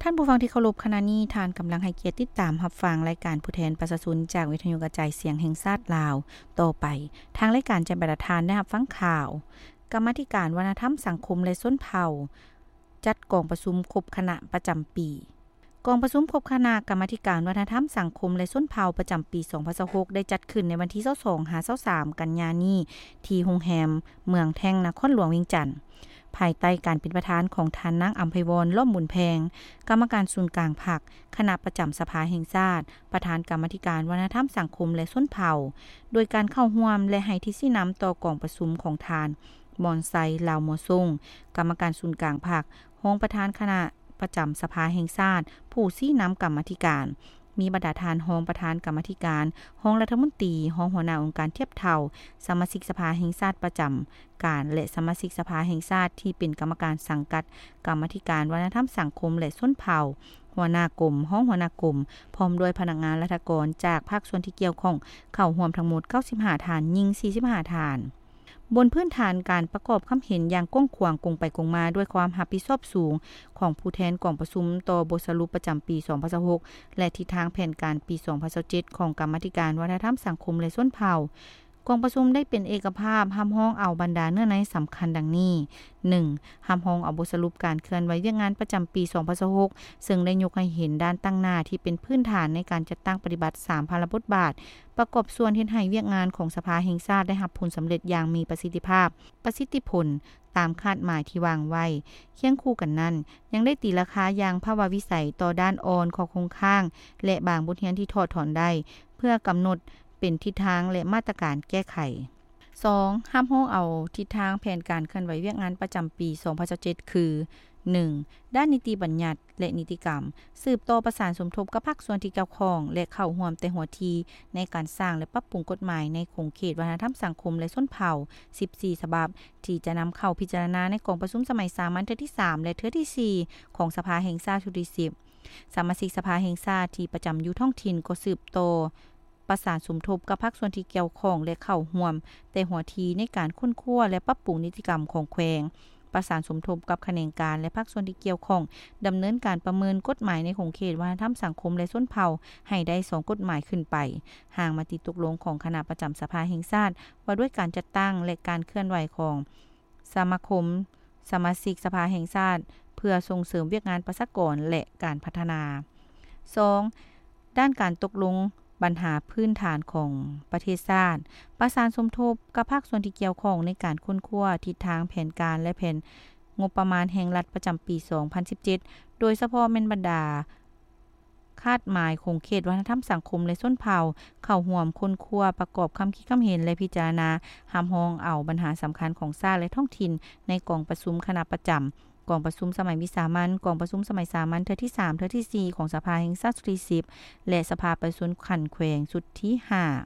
ท่านผู้ฟังที่เคารพขณะนี้ทานกำลังให้เกียรติติดตามรับฟังรายการผู้แทนประชาชนจากวิทยุกระจายเสียงแห่งชาติลาวต่อไปทางรายการจะบรรทานได้รับฟังข่าวกรรมาธิการวัฒนธรรมสังคมและชนเผ่าจัดกองประชุมครบคณะประจำปีกองประชุมครบคณะกรรมาธิการวัฒนธรรมสังคมและชนเผ่าประจำปี2026ได้จัดขึ้นในวันที่22-23กันยายนนี้ที่โรงแรมเมืองแท่งนครหลวงเวียงจันทน์ภายใต้การเป็นประธานของท่านนางอัมไพวร ล่มบุญแพงกรรมการศูนย์กลางพรรคคณะประจำสภาแห่งชาติประธานกรรมาธิการวัฒนธรรมสังคมและชนเผ่าโดยการเข้าร่วมและให้ที่ชี้นำต่อกองประชุมของท่านมอนไซลาวมัวซุงกรรมการศูนย์กลางพรรครองประธานคณะประจำสภาแห่งชาติผู้ชี้นำกรรมาธิการมีบรรดาทานรองประธานกรรมาธิการรองรัฐมนตรีรองหัวหน้าองค์การเทียบเท่าสมาชิกสภาแห่งชาติประจำการและสมาชิกสภาแห่งชาติที่เป็นกรรมการสังกัดกรรมาธิการวัฒนธรรมสังคมและชนเผ่าหัวหน้ากลุ่มรองหัวหน้ากลุ่มพร้อมด้วยพนักงานราชการจากภาคส่วนที่เกี่ยวข้องเข้าร่วมทั้งหมด95ฐานยิง45ฐานบนพื้นฐานการประกอบความเห็นอย่างกว้างขวางกงไปกงมาด้วยความรับผิดชอบสูงของผู้แทนกองประชุมต่อบทสรุปประจำปี2026และทิศทางแผนการปี2027ของกรรมาธิการวัฒนธรรมสังคมและชนเผ่ากองประชุมได้เป็นเอกภาพห้ามห้องเอาบรรดาเนื้อในสำคัญดังนี้ 1. ห้ามห้องเอาบทสรุปการเคลื่อนไหวเวียกงานประจำปี2026ซึ่งได้ยกให้เห็นด้านตั้งหน้าที่เป็นพื้นฐานในการจัดตั้งปฏิบัติ3ภารบทบาทประกอบส่วนเฮ็ดให้เวียกงานของสภาแห่งชาติได้รับผลสำเร็จอย่างมีประสิทธิภาพประสิทธิผลตามคาดหมายที่วางไว้เคียงคู่กันนั้นยังได้ตีราคาอย่างภาวะวิสัยต่อด้านอ่อนของโครงข้างและบางบทเรียนที่ถอดถอนได้เพื่อกำหนดเป็นทิศทางและมาตรการแก้ไข 2. ห้ามห้องเอาทิศทางแผนการเคลื่อนไหวเวียกงานประจำปี2027คือ 1. ด้านนิติบัญญัติและนิติกรรมสืบต่อประสานสมทบกับภาคส่วนที่เกี่ยวข้องและเข้าร่วมแต่หัวทีในการสร้างและปรับปรุงกฎหมายในขงเขตวัฒนธรรมสังคมและชนเผ่า14ฉบับที่จะนำเข้าพิจารณาในกองประชุมสมัยสามัญเทื่อที่3และเทื่อที่4ของสภาแห่งชาติชุดที่10สมาชิกสภาแห่งชาติที่ประจำอยู่ท้องถิ่นก็สืบต่อประสานสมทบกับภาคส่วนที่เกี่ยวข้องและเข้าร่วมแต่หัวทีในการค้นคว้าและปรับปรุงนิติกรรมของแขวงประสานสมทบกับแขนงการและภาคส่วนที่เกี่ยวข้องดำเนินการประเมินกฎหมายในของเขตวัฒนธรรมสังคมและชนเผ่าให้ได้2กฎหมายขึ้นไปห่างมติตกลงของคณะประจำสภาแห่งชาติว่าด้วยการจัดตั้งและการเคลื่อนไหวของสมาคมสมาชิกสภาแห่งชาติเพื่อส่งเสริมเวียกงานประชากรและการพัฒนา 2. ด้านการตกลงปัญหาพื้นฐานของประเทศชาติประสานสมทบกับภาคส่วนที่เกี่ยวข้องในการค้นคว้าทิศทางแผนการและแผนงบประมาณแห่งรัฐประจำปี2017โดยเฉพาะแม่นบรรดาคาดหมายของเขตวัฒนธรรมสังคมและชนเผ่าเข้าร่วมค้นคว้าประกอบความคิดความเห็นและพิจารณาหามห้องเอาปัญหาสำคัญของชาติและท้องถิ่นในกองประชุมคณะประจำกองประชุมสมัยวิสามัญกองประชุมสมัยสามัญเทื่อที่3เทื่อที่4ของสภาแห่งชาติชุดที่10และสภาประชาชนขันแขวงชุดที่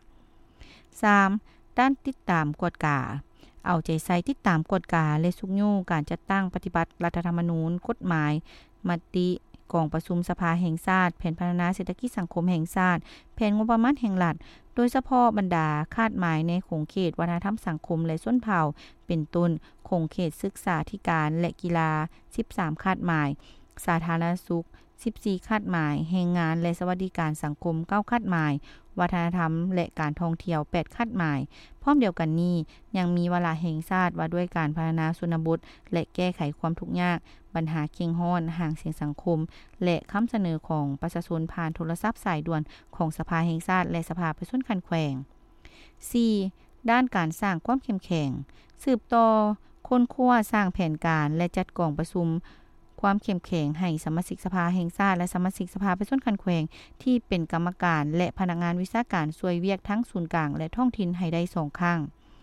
5 3. ด้านติดตามกฎกาเอาใจใส่ติดตามกฎกาและสุกยู่การจัดตั้งปฏิบัติรัฐธรรมนูญกฎหมายมติกองประชุมสภาแห่งชาติแผนพัฒนาเศรษฐกิจสังคมแห่งชาติแผนงบประมาณแห่งรัฐโดยเฉพาะบรรดาคาดหมายในขงเขตวัฒนธรรมสังคมและชนเผ่าเป็นต้นขงเขตศึกษาธิการและกีฬา13คาดหมายสาธารณสุข14คาดหมายแรงงานและสวัสดิการสังคม9คาดหมายวัฒนธรรมและการท่องเที่ยว8คาดหมายพร้อมเดียวกันนี้ยังมีวาระแห่งชาติว่าด้วยการพัฒนาชนบทและแก้ไขความทุกข์ยากปัญหาเคียงฮ้อนห่างเสียงสังคมและคำเสนอของประชาชนผ่านโทรศัพท์สายด่วนของสภาแห่งชาติและสภาประชาชนคันแขวง 4. ด้านการสร้างความเข้มแข็งสืบต่อค้นคว้าสร้างแผนการและจัดกองประชุมความเข้มแข็งให้สมาชิกสภาแห่งชาติและสมาชิกสภาประชาชนคันแขวงที่เป็นกรรมการและพนักงานวิชาการช่วยเวียกทั้งศูนย์กลางและท้องถิ่นให้ได้2ครั้ง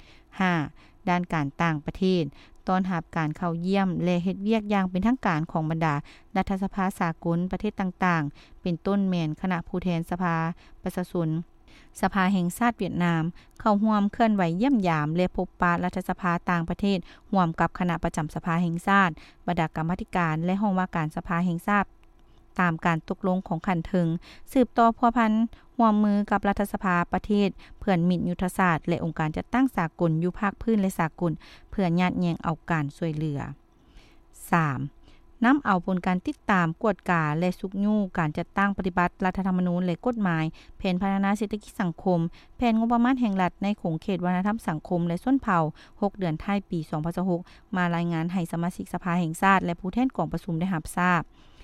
5. ด้านการต่างประเทศต้อนรับการเข้าเยี่ยมและเฮ็ดเวียกอย่างเป็นทางการของบรรดารัฐสภาสากลประเทศต่างๆเป็นต้นแม่นคณะผู้แทนสภาประชาชนสภาแห่งชาติเวียดนามเข้าร่วมเคลื่อนไหวเยี่ยมยามและพบปะรัฐสภาต่างประเทศร่วมกับคณะประจำสภาแห่งชาติบรรดากรรมาธิการและห้องว่าการสภาแห่งชาติตามการตกลงของขันถึงสืบต่อพัวพันร่วมมือกับรัฐสภาประเทศเพื่อนมิตรยุทธศาสตร์และองค์การจัดตั้งสากลอยู่ภาคพื้นและสากลเพื่อญาติแยงเอาการช่วยเหลือ 3. นำเอาผลการติดตามกวดกาและสุกยู่การจัดตั้งปฏิบัติรัฐธรรมนูญและกฎหมายแผนพัฒนาเศรษฐกิจสังคมแผนงบประมาณแห่งรัฐในขงเขตวัฒนธรรมสังคมและชนเผ่า6เดือนท้ายปี2026มารายงานให้สมาชิกสภาแห่งชาติและผู้แทนกองประชุมได้รับทราบ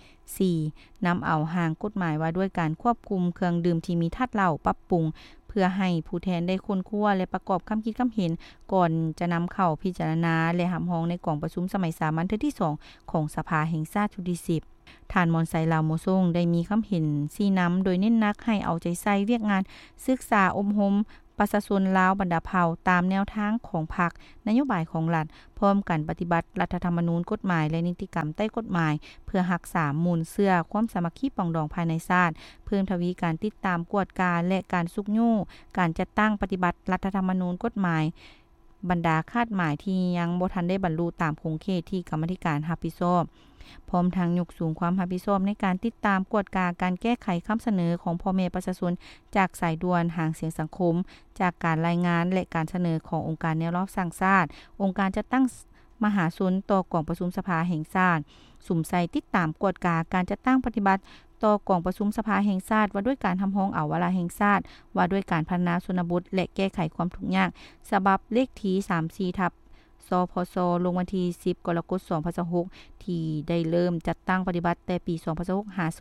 4. นำเอาห่างกฎหมายว่าด้วยการควบคุมเครื่องดื่มที่มีธาตุเหล้าปรับปรุงเพื่อให้ผู้แทนได้ค้นคว้าและประกอบคำคิดคำเห็นก่อนจะนำเข้าพิจารณาและหำฮ้องในกองประชุมสมัยสามัญเทื่อที่2ของสภาแห่งชาติชุดที่10ท่านมอนไซลาวโมซงได้มีคำเห็นชี้นำโดยเน้นนักให้เอาใจใส่เวียกงานศึกษาอบรมประชาชนลาวบรรดาเผ่าตามแนวทางของพรรคนโยบายของรัฐพร้อมกันปฏิบัติรัฐธรรมนูญกฎหมายและนิติกรรมใต้กฎหมายเพื่อรักษามูลเชื่อความสามัคคีปองดองภายในชาติเพิ่มทวีการติดตามกวดการและการสุกยู่การจัดตั้งปฏิบัติรัฐธรรมนูญกฎหมายบรรดาคาดหมายที่ยังบ่ทันได้บรรลุตามคงเขตที่กรรมาธิการรับผิดชอบพร้อมทั้งยกสูงความรับผิดชอบในการติดตามกวดการแก้ไขคำเสนอของพ่อแม่ประชาชนจากสายด่วนหางเสียงสังคมจากการรายงานและการเสนอขององค์การแนวรอบสร้างชาติองค์การจัดตั้งมหาชนต่อกองประชุมสภาแห่งชาติสุ่มใส่ติดตามกวดการจัดตั้งปฏิบัติต่อกองประชุมสภาแห่งชาติว่าด้วยการทำห้องเอาวาระแห่งชาติว่าด้วยการพัฒนาชนบทและแก้ไขความทุกข์ยากฉบับเลขที่34/สพสลงวันที่10กรกฎาคม2026ที่ได้เริ่มจัดตั้งปฏิบัติแต่ปี2026หา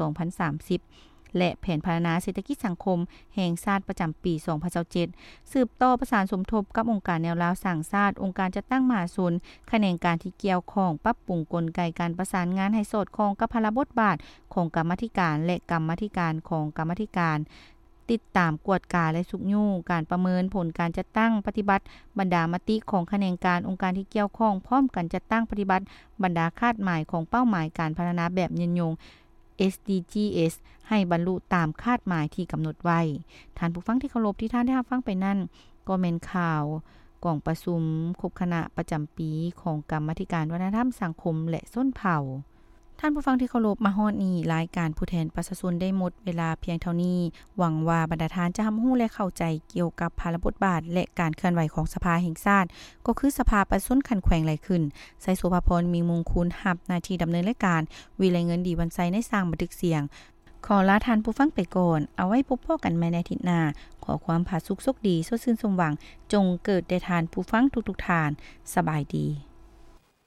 2030และแผนพัฒนาเศรษฐกิจสังคมแห่งชาติประจำปี2027สืบต่อประสานสมทบกับองค์การแนวราวสร้างชาติองค์การจัดตั้งมหาชนแขนงการที่เกี่ยวข้องปรับปรุงกลไกการประสานงานให้สอดคล้องกับภาระบทบาทของกรรมาธิการและกรรมาธิการของกรรมาธิการติดตามกวดการและสุกยู่การประเมินผลการจัดตั้งปฏิบัติบรรดามติของแขนงการองค์การที่เกี่ยวข้องพร้อมกันจัดตั้งปฏิบัติบรรดาคาดหมายของเป้าหมายการพัฒนาแบบยืนยง SDGs ให้บรรลุตามคาดหมายที่กำหนดไว้ท่านผู้ฟังที่เคารพที่ท่านได้รับฟังไปนั่นก็แม่นข่าวกองประชุมครบคณะประจำปีของกรรมาธิการวัฒนธรรมสังคมและชนเผ่าท่านผู้ฟังที่เคารพมาฮอดนี้รายการผู้แทนประชาชนได้หมดเวลาเพียงเท่านี้หวังว่าบรรดาท่านจะรับรู้และเข้าใจเกี่ยวกับภาระบทบาทและการเคลื่อนไหวของสภาแห่งชาติก็คือสภาประชาชนขันแขวงไหลขึ้นไสโสภาพรมีมงคลรับหน้าที่ดำเนินรายการวิไลเงินดีวันไซในสร้างบันทึกเสียงขอลาท่านผู้ฟังไปก่อนเอาไว้พบกันใหม่ในอาทิตย์หน้าขอความผาสุกโชคดีสดชื่นสมหวังจงเกิดแด่ท่านผู้ฟังทุกๆท่านสบายดี